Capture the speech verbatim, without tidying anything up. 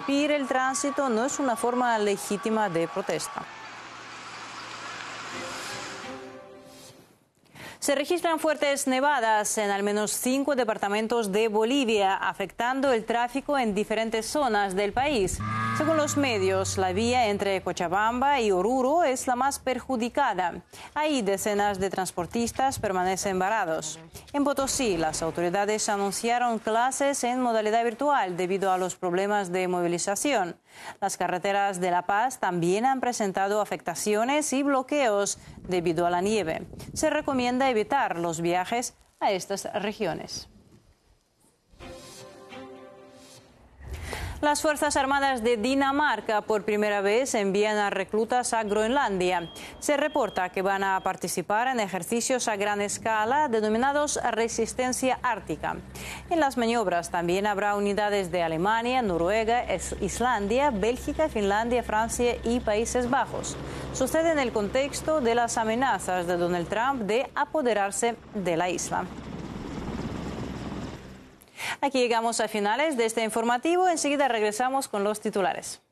interrumpir el tránsito no es una forma legítima de protesta. Se registran fuertes nevadas en al menos cinco departamentos de Bolivia, afectando el tráfico en diferentes zonas del país. Según los medios, la vía entre Cochabamba y Oruro es la más perjudicada. Ahí decenas de transportistas permanecen varados. En Potosí, las autoridades anunciaron clases en modalidad virtual debido a los problemas de movilización. Las carreteras de La Paz también han presentado afectaciones y bloqueos debido a la nieve. Se recomienda evitar los viajes a estas regiones. Las Fuerzas Armadas de Dinamarca por primera vez envían a reclutas a Groenlandia. Se reporta que van a participar en ejercicios a gran escala denominados Resistencia Ártica. En las maniobras también habrá unidades de Alemania, Noruega, Islandia, Bélgica, Finlandia, Francia y Países Bajos. Sucede en el contexto de las amenazas de Donald Trump de apoderarse de la isla. Aquí llegamos a finales de este informativo. Enseguida regresamos con los titulares.